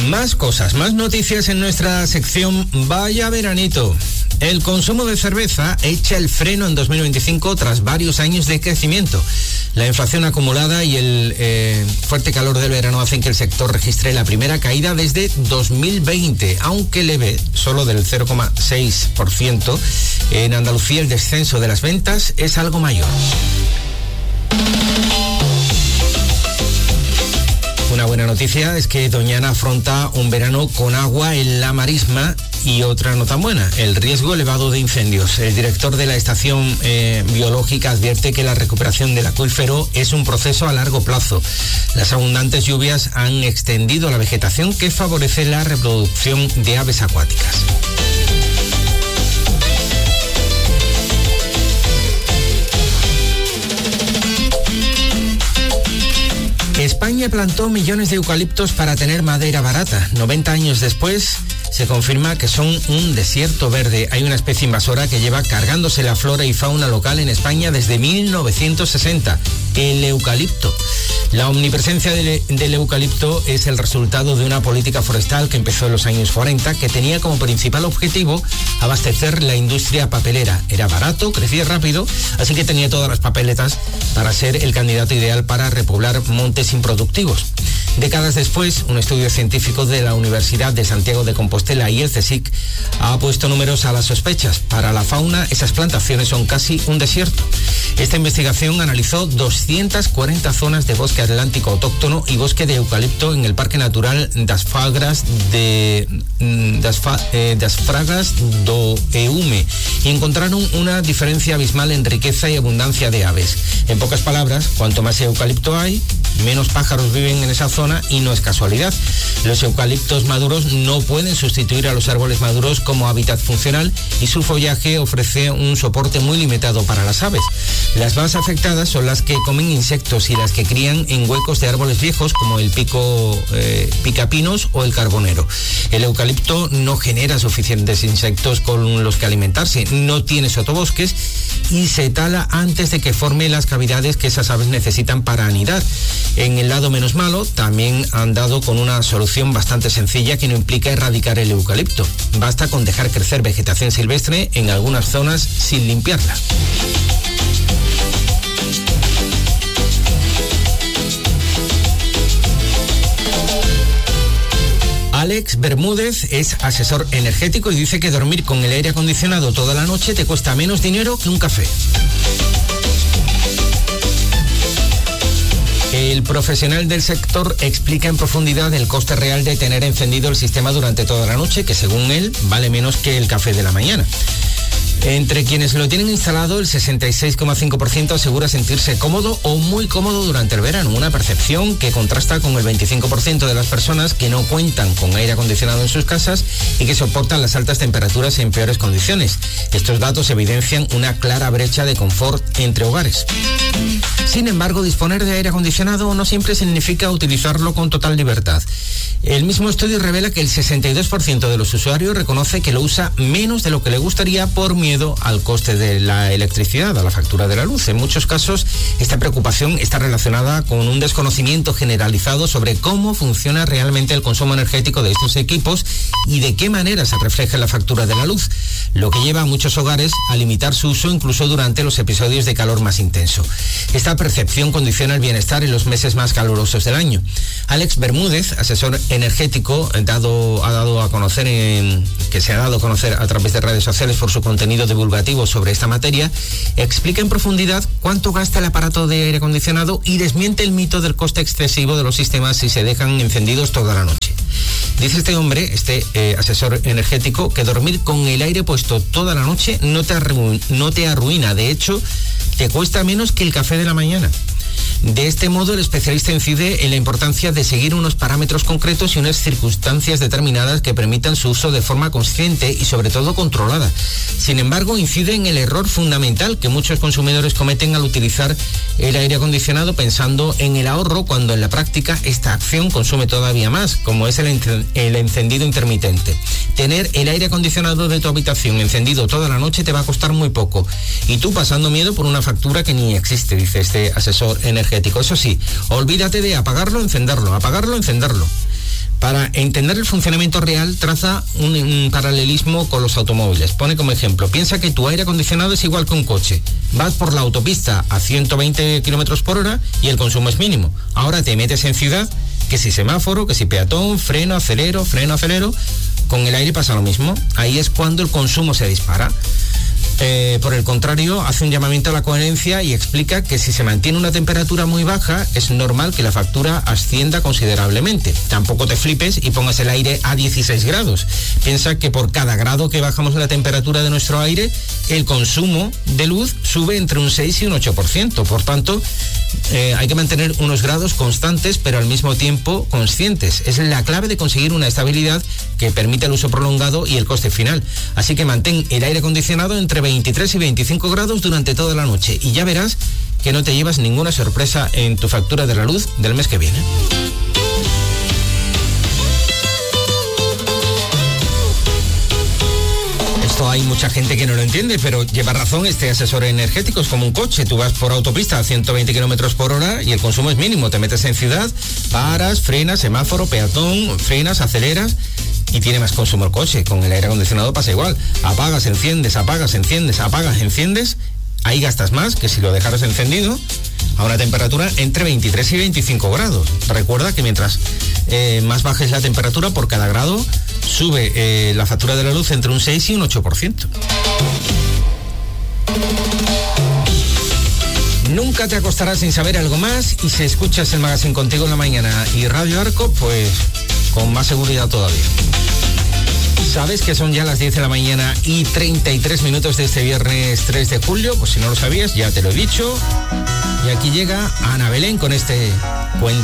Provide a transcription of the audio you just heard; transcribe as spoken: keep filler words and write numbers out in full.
Más cosas, más noticias en nuestra sección Vaya Veranito. El consumo de cerveza echa el freno en dos mil veinticinco tras varios años de crecimiento. La inflación acumulada y el eh, fuerte calor del verano hacen que el sector registre la primera caída desde dos mil veinte, aunque leve, solo del cero coma seis por ciento. En Andalucía el descenso de las ventas es algo mayor. Una buena noticia es que Doñana afronta un verano con agua en la marisma y otra no tan buena, el riesgo elevado de incendios. El director de la estación eh, biológica advierte que la recuperación del acuífero es un proceso a largo plazo. Las abundantes lluvias han extendido la vegetación que favorece la reproducción de aves acuáticas. España plantó millones de eucaliptos para tener madera barata. noventa años después, se confirma que son un desierto verde. Hay una especie invasora que lleva cargándose la flora y fauna local en España desde mil novecientos sesenta, el eucalipto. La omnipresencia del, del eucalipto es el resultado de una política forestal que empezó en los años cuarenta, que tenía como principal objetivo abastecer la industria papelera. Era barato, crecía rápido, así que tenía todas las papeletas para ser el candidato ideal para repoblar montes improductivos. Décadas después, un estudio científico de la Universidad de Santiago de Compostela y el CSIC ha puesto números a las sospechas. Para la fauna, esas plantaciones son casi un desierto. Esta investigación analizó doscientas cuarenta zonas de bosque atlántico autóctono y bosque de eucalipto en el Parque Natural das Fagras de das, Fa, eh, das Fragas do Eume y encontraron una diferencia abismal en riqueza y abundancia de aves. En pocas palabras, cuanto más eucalipto hay, menos pájaros viven en esa zona y no es casualidad. Los eucaliptos maduros no pueden sustituir a los árboles maduros como hábitat funcional y su follaje ofrece un soporte muy limitado para las aves. Las más afectadas son las que comen insectos y las que crían en huecos de árboles viejos como el pico eh, picapinos o el carbonero. El eucalipto no genera suficientes insectos con los que alimentarse, no tiene sotobosques y se tala antes de que forme las cavidades que esas aves necesitan para anidar. En el lado menos malo, también han dado con una solución bastante sencilla que no implica erradicar el eucalipto. Basta con dejar crecer vegetación silvestre en algunas zonas sin limpiarla. Alex Bermúdez es asesor energético y dice que dormir con el aire acondicionado toda la noche te cuesta menos dinero que un café. El profesional del sector explica en profundidad el coste real de tener encendido el sistema durante toda la noche, que según él vale menos que el café de la mañana. Entre quienes lo tienen instalado, el sesenta y seis coma cinco por ciento asegura sentirse cómodo o muy cómodo durante el verano, una percepción que contrasta con el veinticinco por ciento de las personas que no cuentan con aire acondicionado en sus casas y que soportan las altas temperaturas en peores condiciones. Estos datos evidencian una clara brecha de confort entre hogares. Sin embargo, disponer de aire acondicionado no siempre significa utilizarlo con total libertad. El mismo estudio revela que el sesenta y dos por ciento de los usuarios reconoce que lo usa menos de lo que le gustaría por miedo al coste de la electricidad, a la factura de la luz. En muchos casos, esta preocupación está relacionada con un desconocimiento generalizado sobre cómo funciona realmente el consumo energético de estos equipos y de qué manera se refleja en la factura de la luz, lo que lleva a muchos hogares a limitar su uso incluso durante los episodios de calor más intenso. Esta percepción condiciona el bienestar en los meses más calurosos del año. Alex Bermúdez, asesor energético, dado, ha dado a conocer, en, que se ha dado a conocer a través de redes sociales por su contenido divulgativo sobre esta materia, explica en profundidad cuánto gasta el aparato de aire acondicionado y desmiente el mito del coste excesivo de los sistemas si se dejan encendidos toda la noche. Dice este hombre, este eh, asesor energético, que dormir con el aire puesto toda la noche no te, arru- no te arruina, de hecho, te cuesta menos que el café de la mañana. De este modo, el especialista incide en la importancia de seguir unos parámetros concretos y unas circunstancias determinadas que permitan su uso de forma consciente y sobre todo controlada. Sin embargo, incide en el error fundamental que muchos consumidores cometen al utilizar el aire acondicionado pensando en el ahorro, cuando en la práctica esta acción consume todavía más, como es el, en- el encendido intermitente. Tener el aire acondicionado de tu habitación encendido toda la noche te va a costar muy poco y tú pasando miedo por una factura que ni existe, dice este asesor energético. Eso sí, olvídate de apagarlo, encenderlo, apagarlo, encenderlo. Para entender el funcionamiento real, traza un, un paralelismo con los automóviles. Pone como ejemplo, piensa que tu aire acondicionado es igual que un coche. Vas por la autopista a ciento veinte kilómetros por hora y el consumo es mínimo. Ahora te metes en ciudad, que si semáforo, que si peatón, freno, acelero, freno, acelero. Con el aire pasa lo mismo. Ahí es cuando el consumo se dispara. Eh, por el contrario, hace un llamamiento a la coherencia y explica que si se mantiene una temperatura muy baja, es normal que la factura ascienda considerablemente. Tampoco te flipes y pongas el aire a dieciséis grados. Piensa que por cada grado que bajamos la temperatura de nuestro aire, el consumo de luz sube entre un seis y un ocho por ciento. Por tanto, eh, hay que mantener unos grados constantes, pero al mismo tiempo conscientes. Es la clave de conseguir una estabilidad que permita el uso prolongado y el coste final. Así que mantén el aire acondicionado entre veintitrés y veinticinco grados durante toda la noche y ya verás que no te llevas ninguna sorpresa en tu factura de la luz del mes que viene. Esto hay mucha gente que no lo entiende, pero lleva razón este asesor energético. Es como un coche, tú vas por autopista a ciento veinte kilómetros por hora y el consumo es mínimo. Te metes en ciudad, paras, frenas, semáforo, peatón, frenas, aceleras y tiene más consumo el coche. Con el aire acondicionado pasa igual. Apagas, enciendes, apagas, enciendes, apagas, enciendes. Ahí gastas más que si lo dejaras encendido a una temperatura entre veintitrés y veinticinco grados. Recuerda que mientras eh, más bajes la temperatura, por cada grado sube eh, la factura de la luz entre un seis y un ocho por ciento. Nunca te acostarás sin saber algo más, y si escuchas el Magazine Contigo en la mañana y Radio Arco, pues con más seguridad todavía. ¿Sabes que son ya las diez de la mañana y treinta y tres minutos de este viernes tres de julio? Pues si no lo sabías, ya te lo he dicho. Y aquí llega Ana Belén con este cuento.